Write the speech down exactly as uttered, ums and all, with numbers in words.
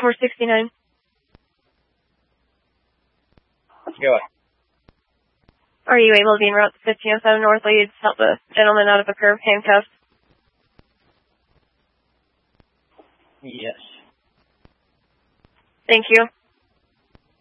four sixty-nine. Go ahead. Are you able to be en route to fifteen oh seven North Leeds to help the gentleman out of a curb handcuffed? Yes. Thank you.